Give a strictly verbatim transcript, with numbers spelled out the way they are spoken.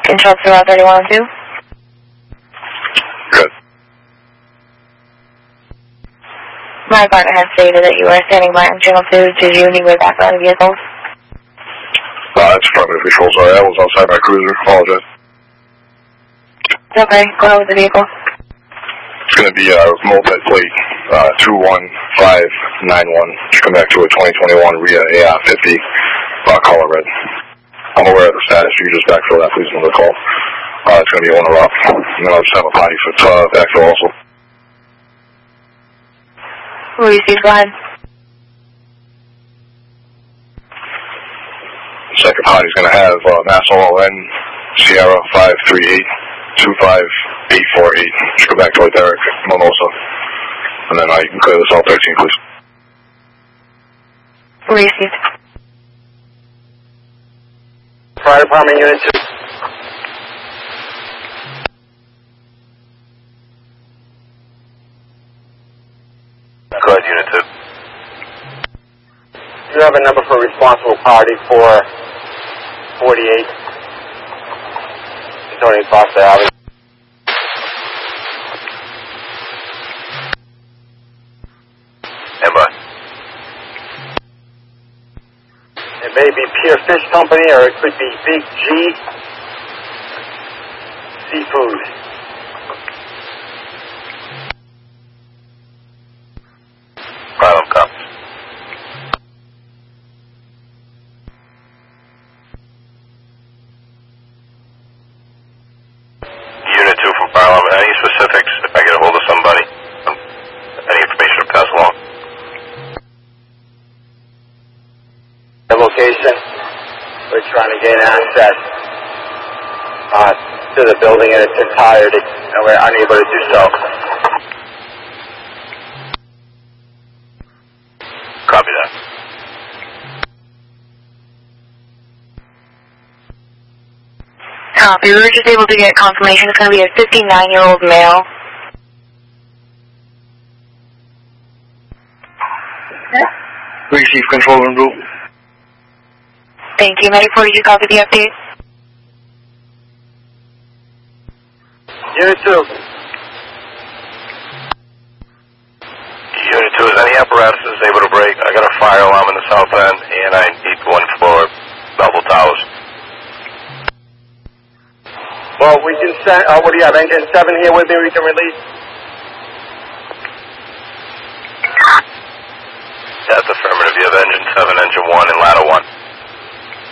Control throughout thirty-one oh two. Good. My partner has stated that you are standing by on channel two. Did you need way back on the vehicles? Uh, that's affirmative control, sorry. I was outside my cruiser. Apologize. It's okay. Go on with the vehicle. It's going to be a multi-plate uh, two one five nine one. Come back to a twenty twenty-one R I A A R fifty uh, color red. I'm aware of the status. You just backfill that, please, another call. Uh, it's going to be owner up. And then I'll just have a body for uh, backfill also. Receive, go ahead. Second party's going to have uh, Mass O L N Sierra five three eight two five eight four eight. Just go back to Derek Mimosa. And then I can clear this out thirteen, please. Received. Fire Department Unit two. Go ahead, Unit two. You have a number for responsible party for forty-eight. Tony Foster Avenue. Stand by. It may be Pier Fish Company or it could be Big G Seafood. Problem comes. Unit two from Barlow. Any specifics? If I get a hold of somebody, um, any information to pass along? The location, we're trying to gain access uh, to the building in its entirety, and we're unable to do so. Copy that. Copy. We were just able to get confirmation. It's going to be a fifty-nine-year-old male. Receive control and route. Thank you. Mediport, did you copy the update? Unit two. Unit two, is any apparatus able to break? I got a fire alarm in the south end, and I need one for Belleville Towers. Well, we can send, uh, what do you have, engine seven here with me we can release? That's affirmative. You have engine seven, engine one, and ladder one.